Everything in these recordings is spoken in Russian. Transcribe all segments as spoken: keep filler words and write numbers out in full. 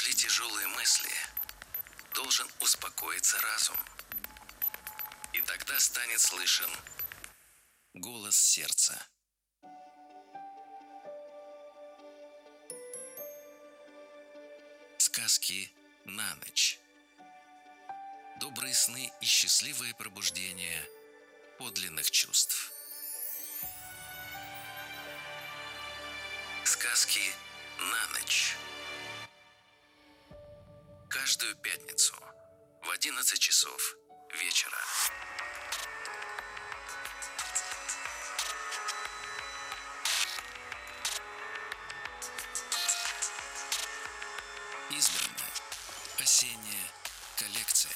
пришли тяжелые мысли, должен успокоиться разум. И тогда станет слышен голос сердца. Сказки на ночь. Добрые сны и счастливое пробуждение подлинных чувств. Сказки на ночь. Каждую пятницу в одиннадцать часов вечера. Избрана осенняя коллекция.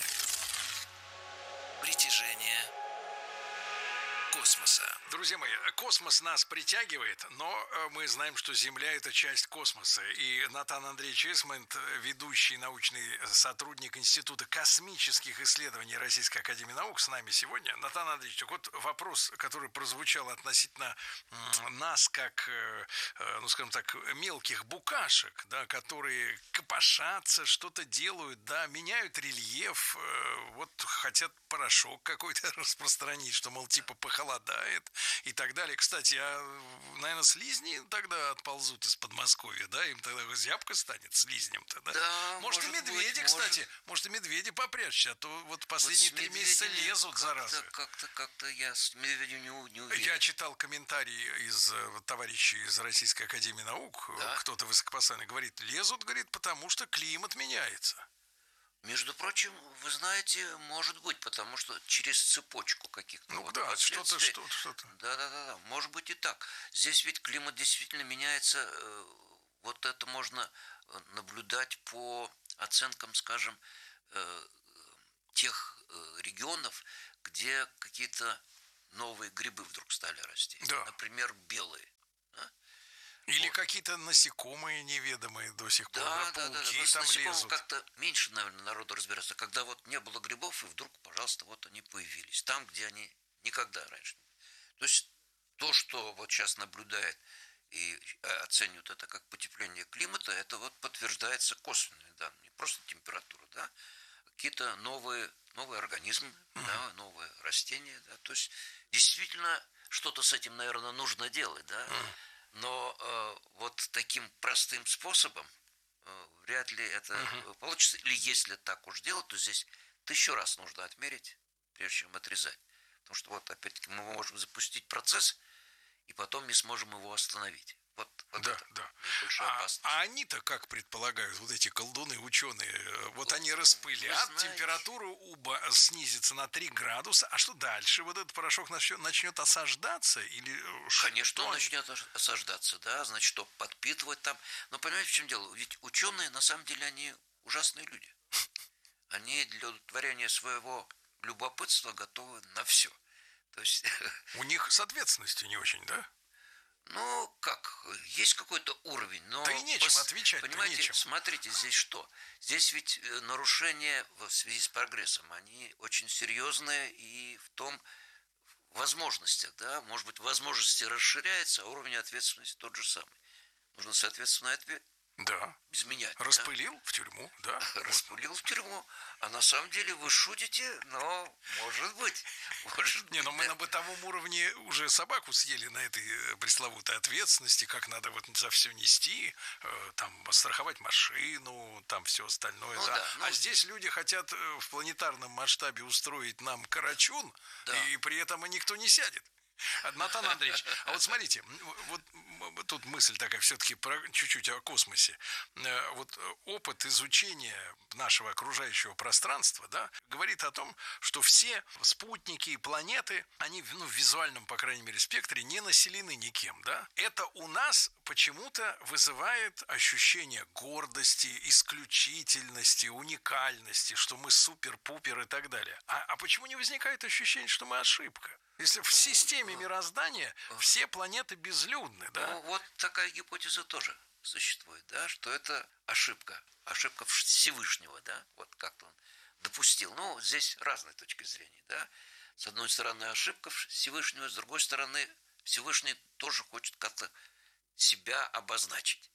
Притяжение космоса. Друзья мои, космос нас притягивает, но мы знаем, что Земля – это часть космоса. И Натан Андреевич Эсмонд, ведущий научный сотрудник Института космических исследований Российской академии наук, с нами сегодня. Натан Андреевич, так вот вопрос, который прозвучал относительно нас, как, ну скажем так, мелких букашек, да, которые копошатся, что-то делают, да, меняют рельеф, вот хотят порошок какой-то распространить, что, мол, типа похолодает и так далее. Кстати, а, наверное, слизни тогда отползут из Подмосковья, да? Им тогда зябко станет слизням-то, да? Да, может, может и медведи, быть, кстати, может... может и медведи попрячься, а то вот последние вот три месяца лезут, как-то, заразы. Как-то, как-то я с медведем не, не уверен. Я читал комментарии из товарищей из Российской академии наук, да? Кто-то высокопоставленный говорит, лезут, говорит, потому что климат меняется. Между прочим, вы знаете, может быть, потому что через цепочку каких-то ну, вот да, последствий. Что-то, что-то, что-то. Да, да, да, да, может быть и так. Здесь ведь климат действительно меняется. Вот это можно наблюдать по оценкам, скажем, тех регионов, где какие-то новые грибы вдруг стали расти. Да. Например, белые. Да? Или вот. Какие-то насекомые неведомые до сих пор, да, да, да, пауки да, да. там С лезут. Как-то меньше, наверное, народу разбираться. Когда вот не было грибов, и вдруг, пожалуйста, вот они появились. Там, где они никогда раньше не были. То есть то, что вот сейчас наблюдает и оценивают это как потепление климата, это вот подтверждается косвенными данными. Не просто температура, да, какие-то новые, новые организмы, uh-huh. да, новые растения. Да. То есть действительно что-то с этим, наверное, нужно делать, да. Uh-huh. Но э, вот таким простым способом э, вряд ли это uh-huh. получится. Или если так уж делать, то здесь тысячу раз нужно отмерить, прежде чем отрезать. Потому что вот опять-таки мы можем запустить процесс, и потом не сможем его остановить. Вот, вот да, это да. А, а они-то, как предполагают, вот эти колдуны, ученые, вот, вот они распылят, температура уба снизится на три градуса, а что дальше? Вот этот порошок начнет, начнет осаждаться? Или Конечно, он он начнет осаждаться, да, значит, что подпитывать там. Но понимаете, в чем дело? Ведь ученые, на самом деле, они ужасные люди. Они для удовлетворения своего любопытства готовы на все. То есть... У них с ответственностью не очень, да? Ну, как, есть какой-то уровень, но... Да и нечем пос... отвечать, понимаете, нечем. Смотрите, здесь что? Здесь ведь нарушения в связи с прогрессом, они очень серьезные и в том возможностях, да, может быть, возможности расширяются, а уровень ответственности тот же самый. Нужно, соответственно, ответ... Да. изменять. Распылил да? в тюрьму, да. Распылил в тюрьму. А на самом деле вы шутите, но может быть. Может Не, но быть, мы да. на бытовом уровне уже собаку съели на этой пресловутой ответственности, как надо вот за все нести, там, страховать машину, там все остальное. Ну, да. да, ну, а здесь люди хотят в планетарном масштабе устроить нам карачун, да. и при этом и никто не сядет. Натан Андреевич, а вот смотрите, вот тут мысль такая все-таки про, чуть-чуть о космосе. Вот опыт изучения нашего окружающего пространства, да, говорит о том, что все спутники и планеты, они, ну, в визуальном, по крайней мере, спектре не населены никем, да. Это у нас почему-то вызывает ощущение гордости, исключительности, уникальности, что мы супер-пупер и так далее. А, а почему не возникает ощущение, что мы ошибка? Если в системе мироздания все планеты безлюдны, да? Ну, вот такая гипотеза тоже существует, да, что это ошибка, ошибка Всевышнего, да, вот как-то он допустил. Ну, здесь разные точки зрения, да. С одной стороны, ошибка Всевышнего, с другой стороны, Всевышний тоже хочет как-то себя обозначить.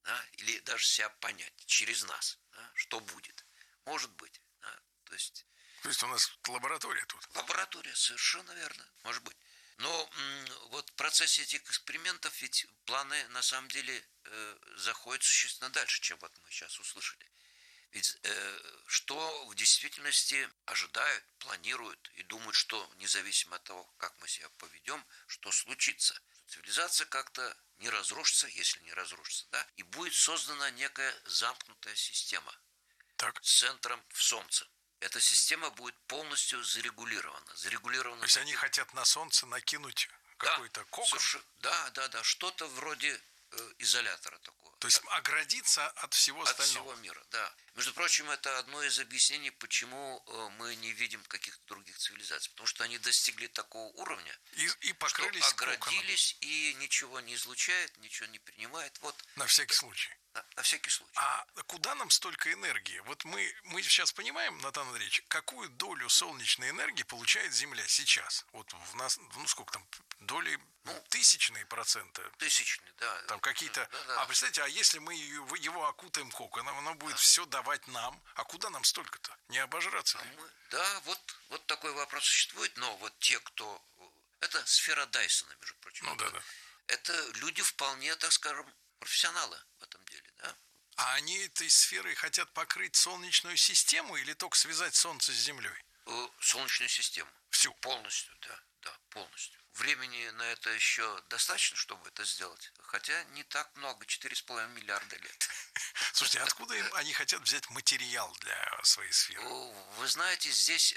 да, или даже себя понять через нас, да, что будет. Может быть. Да, то есть... То есть у нас лаборатория тут. Лаборатория, совершенно верно, может быть. Но м, вот в процессе этих экспериментов ведь планы на самом деле э, заходят существенно дальше, чем вот мы сейчас услышали. Ведь э, что в действительности ожидают, планируют и думают, что независимо от того, как мы себя поведем, что случится. Цивилизация как-то не разрушится, если не разрушится, да, и будет создана некая замкнутая система Так. с центром в Солнце. Эта система будет полностью зарегулирована. зарегулирована То есть они хотят на Солнце накинуть какой-то да, кокон? Совершенно, да, да, да, что-то вроде э, изолятора такого. То есть оградиться от всего от остального? От всего мира, да. Между прочим, это одно из объяснений, почему э, мы не видим каких-то других цивилизаций. Потому что они достигли такого уровня, и, и покрылись что оградились коконом. И ничего не излучает, ничего не принимает. Вот. На всякий случай. На, на всякий случай. А куда нам столько энергии? Вот мы, мы сейчас понимаем, Натан Андреевич, какую долю солнечной энергии получает Земля сейчас? Вот в нас, ну сколько там, доли, ну, тысячные проценты? Тысячные, да. Там какие-то... Да, да. А представьте, а если мы его, его окутаем коконом, оно будет да. все давать нам, а куда нам столько-то? Не обожраться ли? А мы, да, вот, вот такой вопрос существует, но вот те, кто... Это сфера Дайсона, между прочим. Ну да, да. Это люди вполне, так скажем, профессионалы в этом деле, да. А они этой сферой хотят покрыть Солнечную систему или только связать Солнце с Землей? Солнечную систему. Всю? Полностью, да, да, полностью. Времени на это еще достаточно, чтобы это сделать, хотя не так много, четыре с половиной миллиарда лет. Слушайте, откуда им они хотят взять материал для своей сферы? Вы знаете, здесь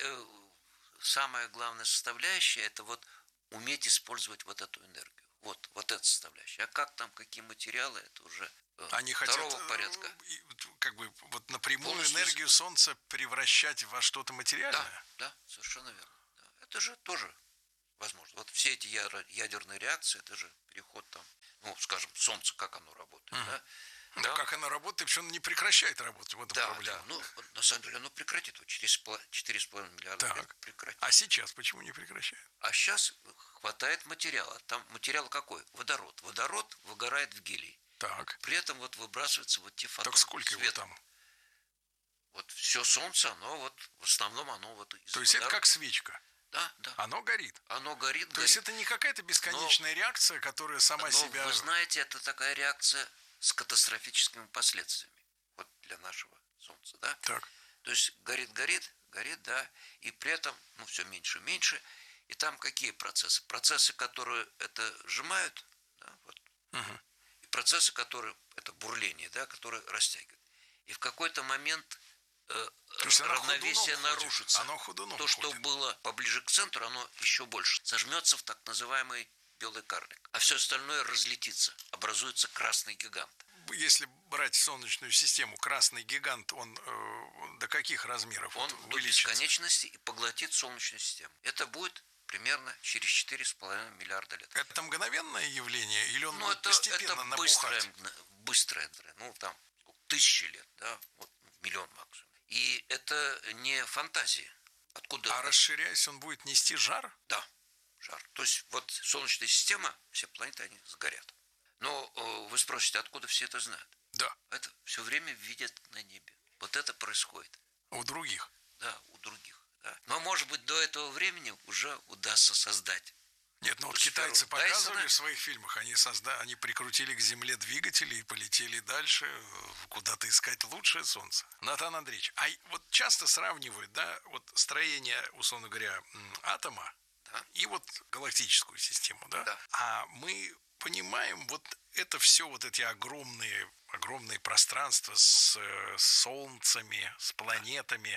самая главная составляющая – это вот уметь использовать вот эту энергию. Вот, вот эта составляющая. А как там, какие материалы, это уже они второго хотят, порядка. Как бы вот напрямую Полностью... энергию Солнца превращать во что-то материальное? Да, да, совершенно верно. Да. Это же тоже возможно. Вот все эти ядерные реакции, это же переход там, ну, скажем, Солнце, как оно работает, угу. да? Да, да, как оно работает, причем оно не прекращает работать, вот да, проблема. Да, ну, на самом деле оно прекратит, вот четыре с половиной миллиарда так. лет прекратит. А сейчас почему не прекращает? А сейчас хватает материала. Там материал какой? Водород. Водород выгорает в гелий. Так. При этом вот выбрасываются вот те фотоны. Так сколько света. его там? Вот все Солнце, оно вот, в основном оно вот из То есть водорода. это как свечка? Да, да. Оно горит? Оно горит, То горит. есть это не какая-то бесконечная но, реакция, которая сама но себя... вы знаете, это такая реакция с катастрофическими последствиями. Вот для нашего Солнца, да? Так. То есть горит, горит, горит, да, и при этом, ну, все меньше и меньше. И там какие процессы? Процессы, которые это сжимают, да, вот. Угу. И процессы, которые, это бурление, да, которые растягивают. И в какой-то момент э, равновесие нарушится. Оно ходуном То, что ходит. было поближе к центру, оно еще больше сожмется в так называемый белый карлик. А все остальное разлетится, образуется красный гигант. Если брать Солнечную систему, красный гигант, он э, до каких размеров он вот до бесконечности и поглотит Солнечную систему. Это будет примерно через четыре с половиной миллиарда лет. Это мгновенное явление или он ну, будет это, постепенно это набухать? Быстрое, быстрое, ну там тысячи лет, да, вот миллион максимум. И это не фантазия. Откуда? А это? Расширяясь, он будет нести жар? Да, жар. То есть вот Солнечная система, все планеты, они сгорят. Но э, вы спросите, откуда все это знают? Да. Это все время видят на небе. Вот это происходит. У других? Да, у других. Да. Но, может быть, до этого времени уже удастся создать. Нет, ну вот китайцы показывали Дайсона. В своих фильмах, они, созда... они прикрутили к Земле двигатели и полетели дальше, куда-то искать лучшее Солнце. Натан Андреевич, а вот часто сравнивают, да, вот строение, условно говоря, атома да. и вот галактическую систему, да? Да. А мы понимаем, вот это все, вот эти огромные, огромные пространства с, с солнцами, с планетами.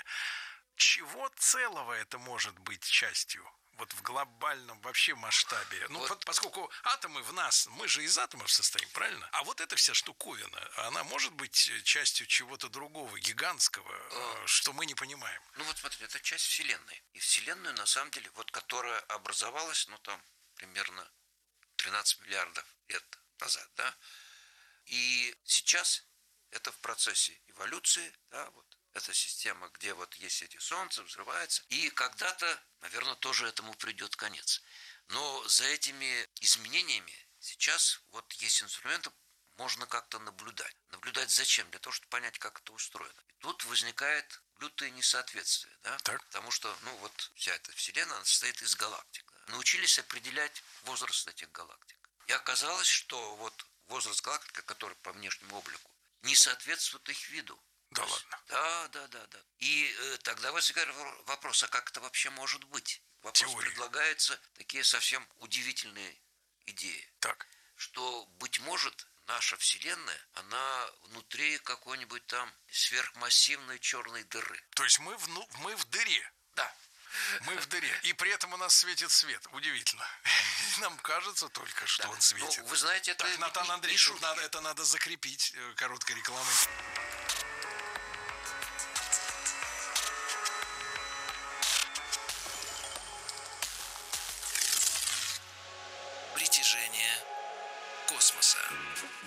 Чего целого это может быть частью? Вот в глобальном вообще масштабе. Ну, вот. Поскольку атомы в нас, мы же из атомов состоим, правильно? А вот эта вся штуковина, она может быть частью чего-то другого, гигантского, а, что мы не понимаем. Ну, вот смотрите, это часть Вселенной. И Вселенную, на самом деле, вот которая образовалась, ну, там, примерно тринадцать миллиардов лет назад, да? И сейчас это в процессе эволюции, да, вот. Это система, где вот есть эти солнца, взрывается. И когда-то, наверное, тоже этому придет конец. Но за этими изменениями сейчас вот есть инструменты, можно как-то наблюдать. Наблюдать зачем? Для того, чтобы понять, как это устроено. И тут возникает лютое несоответствие, да? Так. Потому что, ну вот, вся эта Вселенная, она состоит из галактик. Да? Научились определять возраст этих галактик. И оказалось, что вот возраст галактики, который по внешнему облику, не соответствует их виду. Да есть, ладно. Да, да, да, да. И э, тогда возникает вопрос, а как это вообще может быть? Вопрос Теория. предлагается такие совсем удивительные идеи. Так. Что, быть может, наша Вселенная, она внутри какой-нибудь там сверхмассивной черной дыры. То есть мы в, ну, мы в дыре. Да. Мы в дыре. И при этом у нас светит свет. Удивительно. Нам кажется только, что Да. он светит. Ну, вы знаете, это Так, Натан не- не Андреевич, шутки. надо, это надо закрепить э, короткой рекламой. Притяжение космоса.